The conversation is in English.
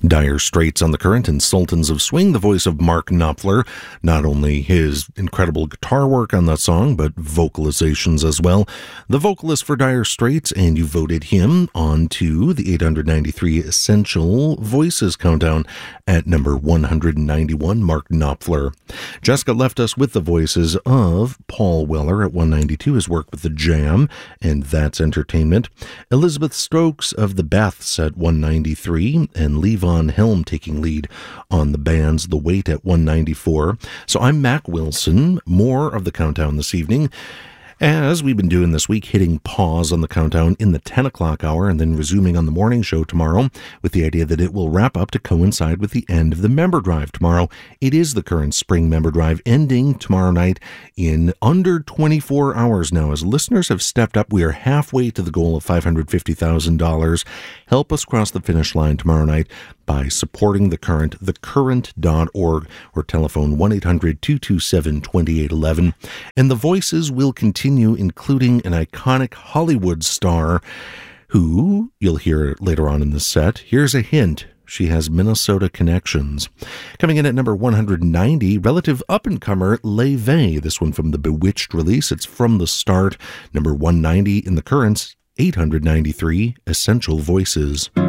Dire Straits on the Current and Sultans of Swing, the voice of Mark Knopfler. Not only his incredible guitar work on that song, but vocalizations as well. The vocalist for Dire Straits, and you voted him on to the 893 Essential Voices Countdown at number 191, Mark Knopfler. Jessica left us with the voices of Paul Weller at 192, his work with The Jam, and That's Entertainment. Elizabeth Stokes of The Beths at 193, and Levon Helm taking lead on the band's The Wait at 194. So I'm Mac Wilson. More of the countdown this evening, as we've been doing this week, hitting pause on the countdown in the 10 o'clock hour and then resuming on the morning show tomorrow with the idea that it will wrap up to coincide with the end of the member drive tomorrow. It is the current spring member drive ending tomorrow night in under 24 hours now. As listeners have stepped up, we are halfway to the goal of $550,000. Help us cross the finish line tomorrow night by supporting The Current, thecurrent.org, or telephone 1-800-227-2811. And the voices will continue, including an iconic Hollywood star who you'll hear later on in the set. Here's a hint. She has Minnesota connections. Coming in at number 190, relative up-and-comer Leve. This one from the Bewitched release. It's From the Start. Number 190 in The Current's 893 Essential Voices.